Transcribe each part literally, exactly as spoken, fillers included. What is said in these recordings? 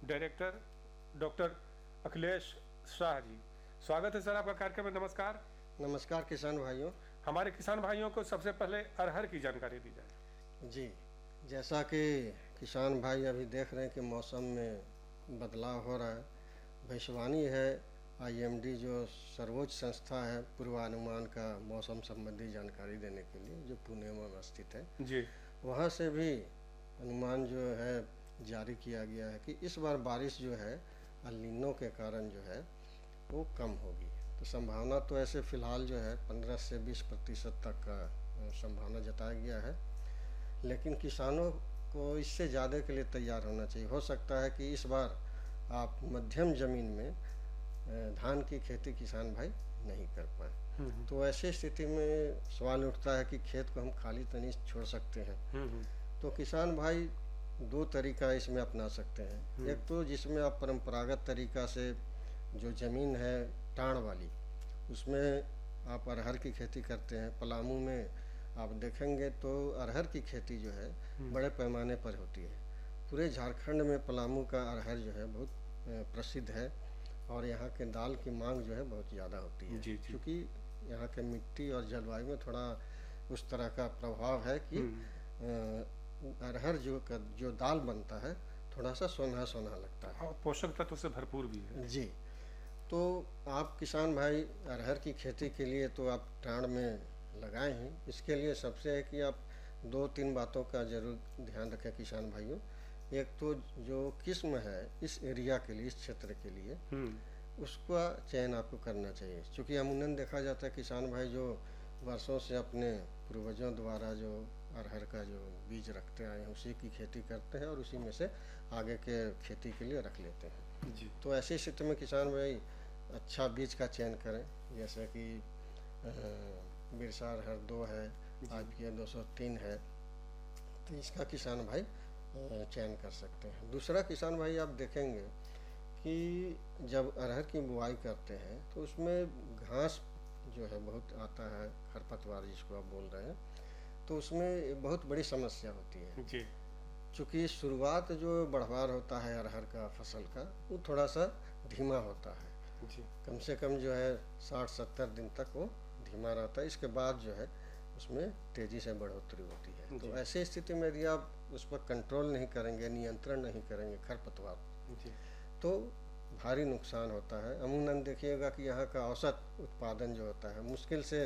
Director doctor Akhilesh Shah ji. स्वागत है sir आपका कार्यक्रम में। नमस्कार। नमस्कार किसान भाइयों। हमारे किसान भाइयों को सबसे पहले अरहर की जानकारी दी जाए। जी, जैसा कि किसान भाई अभी देख रहे हैं कि मौसम में बदलाव हो रहा है, भविष्यवाणी है आईएमडी जो सर्वोच्च संस्था है पूर्वानुमान का मौसम संबंधी जानकारी देने के लिए, जो पुणे में स्थित है जी, वहाँ से भी अनुमान जो है जारी किया गया है कि इस बार बारिश जो है अल नीनो के कारण जो है वो कम होगी। तो संभावना तो ऐसे फ़िलहाल जो है पंद्रह से बीस प्रतिशत तक का संभावना जताया गया है, लेकिन किसानों को इससे ज़्यादा के लिए तैयार होना चाहिए। हो सकता है कि इस बार आप मध्यम ज़मीन में धान की खेती किसान भाई नहीं कर पाए, तो ऐसी स्थिति में सवाल उठता है कि खेत को हम खाली तो नहीं छोड़ सकते हैं। तो किसान भाई दो तरीका इसमें अपना सकते हैं। एक तो जिसमें आप परंपरागत तरीका से जो ज़मीन है टाण वाली, उसमें आप अरहर की खेती करते हैं। पलामू में आप देखेंगे तो अरहर की खेती जो है बड़े पैमाने पर होती है। पूरे झारखंड में पलामू का अरहर जो है बहुत प्रसिद्ध है और यहाँ के दाल की मांग जो है बहुत ज़्यादा होती है, क्योंकि यहाँ के मिट्टी और जलवायु में थोड़ा उस तरह का प्रभाव है कि अरहर जो का जो दाल बनता है थोड़ा सा सोना सोना लगता है और पोषक तत्व से भरपूर भी है। जी, तो आप किसान भाई अरहर की खेती के लिए तो आप टाण में लगाए हैं। इसके लिए सबसे है कि आप दो तीन बातों का ज़रूर ध्यान रखें किसान भाइयों। एक तो जो किस्म है इस एरिया के लिए, इस क्षेत्र के लिए, उसका चयन आपको करना चाहिए। क्योंकि अमूमन देखा जाता है किसान भाई जो वर्षों से अपने पूर्वजों द्वारा जो अरहर का जो बीज रखते आए हैं उसी की खेती करते हैं और उसी में से आगे के खेती के लिए रख लेते हैं जी। तो ऐसी स्थिति में किसान भाई अच्छा बीज का चयन करें, जैसे कि बिरसा अरहर दो है, आपकी दो सौ तीन है, तो इसका किसान भाई चयन कर सकते हैं। दूसरा किसान भाई आप देखेंगे कि जब अरहर की बुआई करते हैं तो उसमें घास जो है बहुत आता है, खरपतवार जिसको आप बोल रहे हैं, तो उसमें बहुत बड़ी समस्या होती है जी। चूँकि शुरुआत जो बढ़वार होता है अरहर का फसल का वो थोड़ा सा धीमा होता है जी। कम से कम जो है साठ सत्तर दिन तक वो धीमा रहता है। इसके बाद जो है उसमें तेज़ी से बढ़ोतरी होती है। तो ऐसी स्थिति में यदि आप उस पर कंट्रोल नहीं करेंगे, नियंत्रण नहीं करेंगे खरपतवार, तो भारी नुकसान होता है। अमूमन देखिएगा कि यहाँ का औसत उत्पादन जो होता है मुश्किल से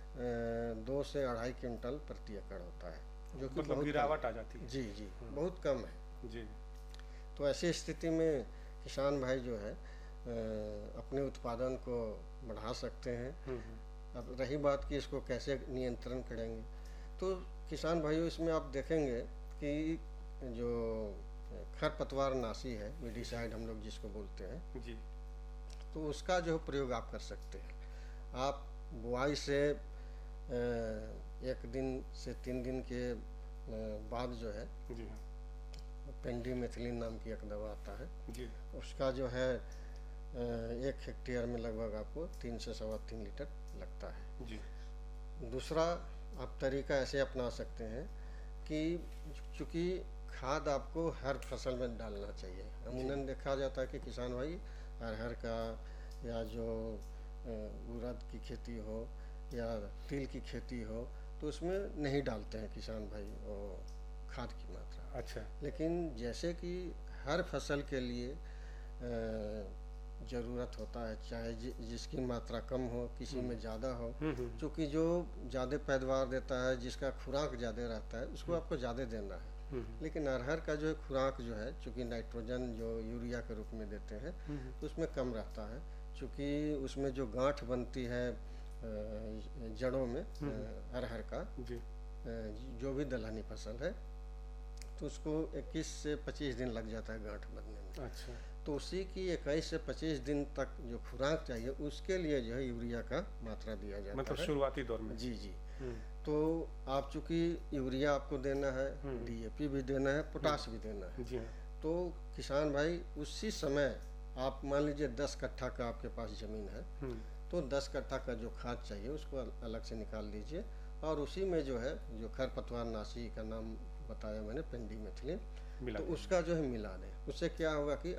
दो से अढ़ाई क्विंटल प्रति एकड़ होता है, जो कि मतलब गिरावट आ जाती है। जी जी बहुत कम है जी। तो ऐसी स्थिति में किसान भाई जो है अपने उत्पादन को बढ़ा सकते हैं। अब रही बात कि इसको कैसे नियंत्रण करेंगे, तो किसान भाइयों इसमें आप देखेंगे कि जो खरपतवार नाशी है, वीडीसाइड हम लोग जिसको बोलते हैं जी, तो उसका जो प्रयोग आप कर सकते हैं। आप बुआई से एक दिन से तीन दिन के बाद जो है जी पेंडीमेथिलिन नाम की एक दवा आता है जी, उसका जो है एक हेक्टेयर में लगभग आपको तीन से सवा तीन लीटर लगता है जी। दूसरा आप तरीका ऐसे अपना सकते हैं कि चूँकि खाद आपको हर फसल में डालना चाहिए। अमूमन देखा जाता है कि किसान भाई अरहर का या जो उड़द की खेती हो या तिल की खेती हो तो उसमें नहीं डालते हैं किसान भाई और खाद की मात्रा। अच्छा। लेकिन जैसे कि हर फसल के लिए ज़रूरत होता है, चाहे जि, जिसकी मात्रा कम हो, किसी में ज़्यादा हो, क्योंकि जो ज़्यादा पैदावार देता है, जिसका खुराक ज़्यादा रहता है, उसको आपको ज़्यादा देना है। लेकिन अरहर का जो है खुराक जो है चूँकि नाइट्रोजन जो यूरिया के रूप में देते हैं तो उसमें कम रहता है, चूँकि उसमें जो गांठ बनती है जड़ों में अरहर का, जो भी दलहनी फसल है, तो उसको इक्कीस से पच्चीस दिन लग जाता है गांठ बनने में। अच्छा। तो उसी की इक्कीस से पच्चीस दिन तक जो खुराक चाहिए उसके लिए जो है यूरिया का मात्रा दिया जाता मतलब है शुरुआती दौर में। जी जी। तो आप चूँकि यूरिया आपको देना है, डीएपी भी देना है, पोटाश भी देना है जी। तो किसान भाई उसी समय आप मान लीजिए दस कट्ठा का आपके पास ज़मीन है तो दस कट्ठा का जो खाद चाहिए उसको अलग से निकाल लीजिए और उसी में जो है जो खरपतवार नाशी का नाम बताया मैंने पेंडीमेथिलिन, तो उसका जो है मिला दें। उससे क्या होगा कि